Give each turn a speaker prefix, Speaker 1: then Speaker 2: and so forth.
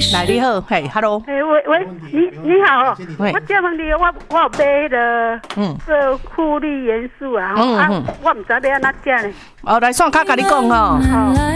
Speaker 1: 来你好，嘿 ，Hello，
Speaker 2: 喂，你好哦，我这问你，我有买迄个个库氯元素啊，我唔知要安怎食呢。
Speaker 1: 来，算卡甲你讲吼。